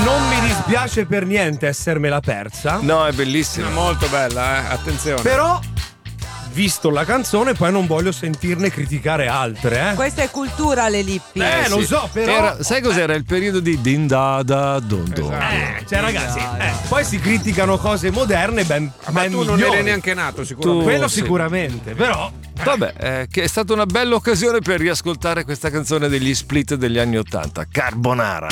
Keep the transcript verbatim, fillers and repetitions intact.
non mi dispiace per niente essermela persa. No, è bellissima. È molto bella, eh. Attenzione. Però, visto la canzone, poi non voglio sentirne criticare altre, eh. Questa è cultura, le Lippi. Eh, Eh, lo sì. so, però. Era- sai cos'era? Il periodo di din da da don don. Esatto. Eh, cioè, ragazzi, eh, poi si criticano cose moderne, ben, Ma ben tu non migliori. eri neanche nato, sicuramente. Quello sì. sicuramente, però. Vabbè, eh, che è stata una bella occasione per riascoltare questa canzone degli Split degli anni ottanta, Carbonara.